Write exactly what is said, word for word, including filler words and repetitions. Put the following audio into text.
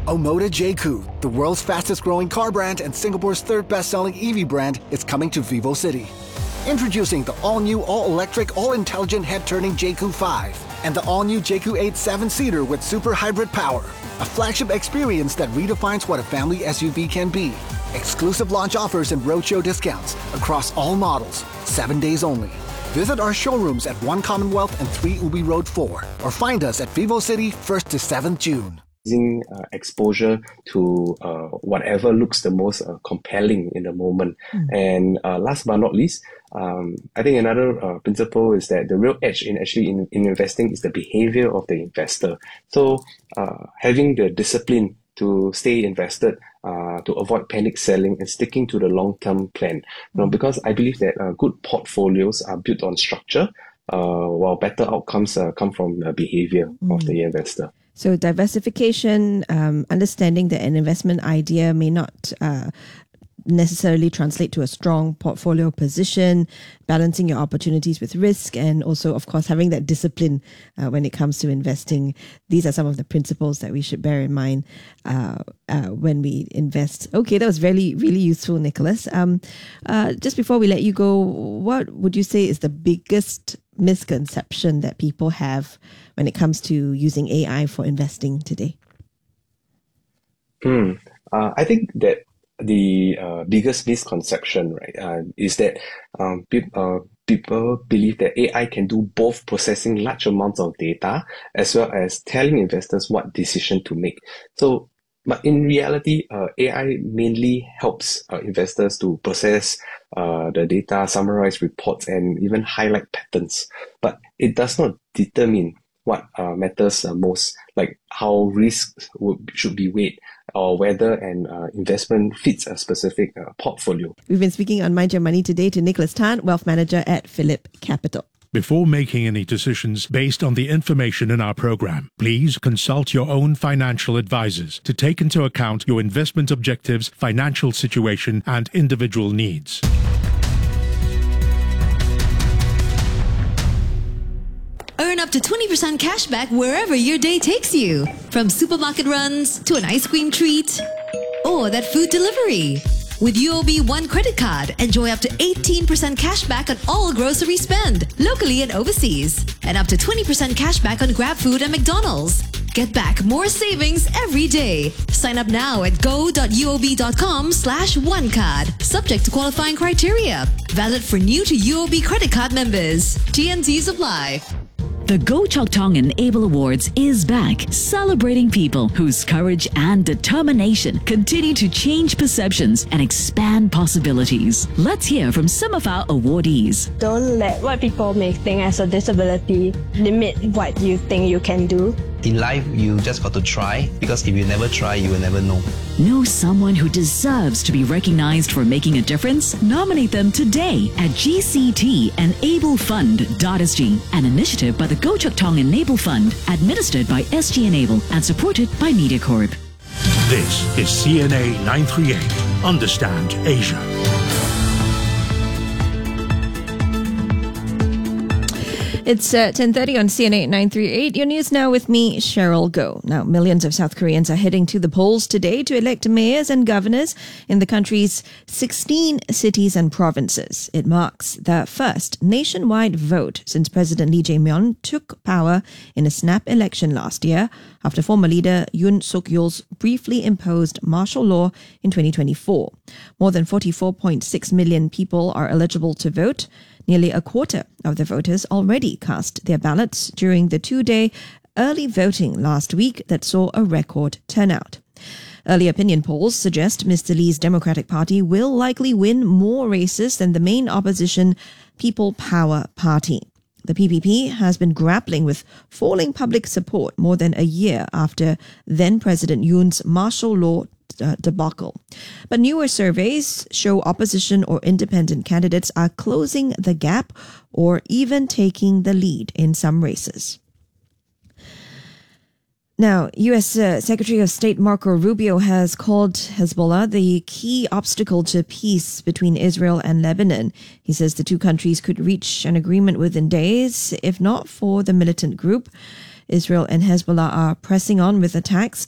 Omoda J C U, the world's fastest growing car brand and Singapore's third best-selling E V brand, is coming to VivoCity. Introducing the all-new, all-electric, all-intelligent head-turning J C U five and the all-new J C U eight seven-seater with super hybrid power. A flagship experience that redefines what a family S U V can be. Exclusive launch offers and roadshow discounts across all models, seven days only. Visit our showrooms at One Commonwealth and three Ubi Road four or find us at VivoCity first to seventh June. Using uh, exposure to uh, whatever looks the most uh, compelling in the moment. Mm. And uh, last but not least, um, I think another uh, principle is that the real edge in actually in, in investing is the behavior of the investor. So uh, having the discipline to stay invested, uh, to avoid panic selling and sticking to the long-term plan. Mm. You know, because I believe that uh, good portfolios are built on structure, uh, while better outcomes uh, come from the behavior mm. of the investor. So diversification, um, understanding that an investment idea may not uh, necessarily translate to a strong portfolio position, balancing your opportunities with risk, and also, of course, having that discipline uh, when it comes to investing. These are some of the principles that we should bear in mind uh, uh, when we invest. Okay, that was really, really useful, Nicholas. Um, uh, just before we let you go, what would you say is the biggest misconception that people have when it comes to using A I for investing today? Hmm. Uh, I think that the uh, biggest misconception, right, uh, is that um, pe- uh, people believe that A I can do both processing large amounts of data as well as telling investors what decision to make. So, but in reality, uh, A I mainly helps uh, investors to process uh, the data, summarize reports, and even highlight patterns. But it does not determine what uh, matters uh, most, like how risks would, should be weighed, or whether an uh, investment fits a specific uh, portfolio. We've been speaking on Mind Your Money today to Nicholas Tan, Wealth Manager at Phillip Capital. Before making any decisions based on the information in our program, please consult your own financial advisors to take into account your investment objectives, financial situation, and individual needs. Earn up to twenty percent cash back wherever your day takes you. From supermarket runs to an ice cream treat or that food delivery. With U O B One credit card, enjoy up to eighteen percent cash back on all grocery spend, locally and overseas. And up to twenty percent cash back on GrabFood and McDonald's. Get back more savings every day. Sign up now at go.uob.com slash one card. Subject to qualifying criteria. Valid for new to U O B credit card members. T N Cs apply. The Go Chok Tong Enable Awards is back, celebrating people whose courage and determination continue to change perceptions and expand possibilities. Let's hear from some of our awardees. Don't let what people may think as a disability limit what you think you can do. In life, you just got to try, because if you never try, you will never know. Know someone who deserves to be recognized for making a difference? Nominate them today at G C T Enable Fund dot S G, an initiative by the Go Chok Tong Enable Fund, administered by S G Enable and supported by MediaCorp. This is C N A nine three eight. Understand Asia. It's uh, ten thirty on C N A nine three eight. Your news now with me, Cheryl Goh. Now, millions of South Koreans are heading to the polls today to elect mayors and governors in the country's sixteen cities and provinces. It marks the first nationwide vote since President Lee Jae-myung took power in a snap election last year after former leader Yoon Suk-yeol's briefly imposed martial law in twenty twenty-four. More than forty-four point six million people are eligible to vote. Nearly a quarter of the voters already cast their ballots during the two-day early voting last week that saw a record turnout. Early opinion polls suggest Mister Lee's Democratic Party will likely win more races than the main opposition People Power Party. The P P P has been grappling with falling public support more than a year after then-President Yoon's martial law Uh, debacle. But newer surveys show opposition or independent candidates are closing the gap or even taking the lead in some races. Now, U S Uh, Secretary of State Marco Rubio has called Hezbollah the key obstacle to peace between Israel and Lebanon. He says the two countries could reach an agreement within days, if not for the militant group. Israel and Hezbollah are pressing on with attacks